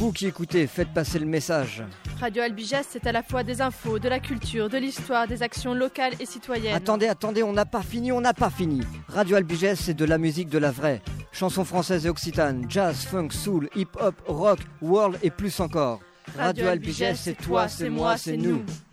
vous qui écoutez, faites passer le message. Radio Albiges, c'est à la fois des infos, de la culture, de l'histoire, des actions locales et citoyennes. Attendez, on n'a pas fini. Radio Albiges, c'est de la musique de la vraie. Chansons françaises et occitanes, jazz, funk, soul, hip-hop, rock, world et plus encore. Radio Albiges, c'est toi, c'est moi, c'est nous.